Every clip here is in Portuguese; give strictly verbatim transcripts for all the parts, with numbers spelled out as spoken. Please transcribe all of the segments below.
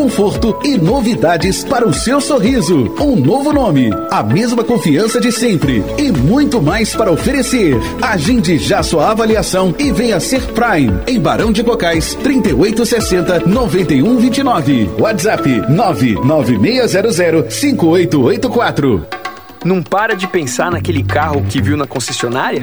conforto e novidades para o seu sorriso. Um novo nome, a mesma confiança de sempre e muito mais para oferecer. Agende já sua avaliação e venha ser Prime em Barão de Cocais, trinta e oito sessenta, noventa e um vinte e nove. WhatsApp nove nove seis zero zero cinco oito oito quatro. Não para de pensar naquele carro que viu na concessionária?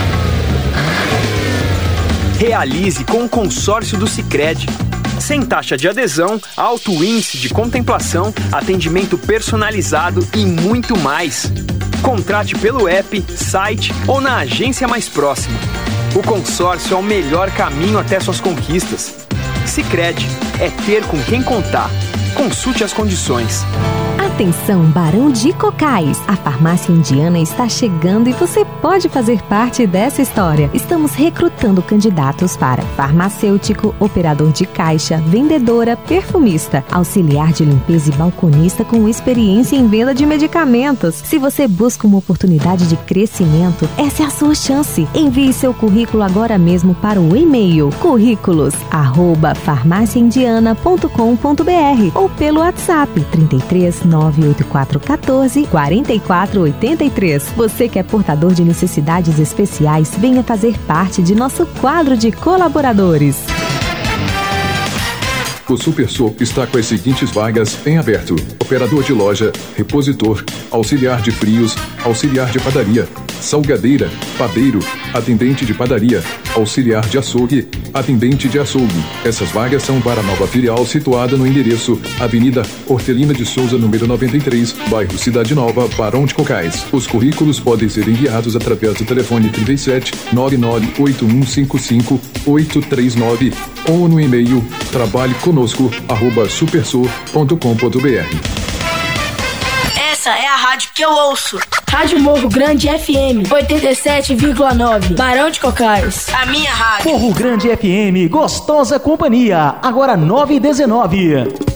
Realize com o consórcio do Sicredi. Sem taxa de adesão, alto índice de contemplação, atendimento personalizado e muito mais. Contrate pelo app, site ou na agência mais próxima. O consórcio é o melhor caminho até suas conquistas. Sicredi, é ter com quem contar. Consulte as condições. Atenção, Barão de Cocais! A farmácia indiana está chegando e você pode fazer parte dessa história. Estamos recrutando candidatos para farmacêutico, operador de caixa, vendedora, perfumista, auxiliar de limpeza e balconista com experiência em venda de medicamentos. Se você busca uma oportunidade de crescimento, essa é a sua chance. Envie seu currículo agora mesmo para o e-mail currículos arroba farmácia indiana ponto com ponto br ou pelo WhatsApp trinta e três, nove oito quatro um quatro, quatro quatro oito três. Você que é portador de necessidades especiais, venha fazer parte de nosso quadro de colaboradores. O SuperSor está com as seguintes vagas em aberto: operador de loja, repositor, auxiliar de frios, auxiliar de padaria, salgadeira, padeiro, atendente de padaria, auxiliar de açougue, atendente de açougue. Essas vagas são para a nova filial situada no endereço Avenida Hortelina de Souza, número noventa e três, bairro Cidade Nova, Barão de Cocais. Os currículos podem ser enviados através do telefone trinta e sete, nove nove oito um cinco cinco oito três nove ou no e-mail trabalhe conosco arroba supersor ponto com ponto br. Essa é a rádio que eu ouço. Rádio Morro Grande F M oitenta e sete vírgula nove, Barão de Cocais. A minha rádio. Morro Grande F M, gostosa companhia. Agora nove e dezenove.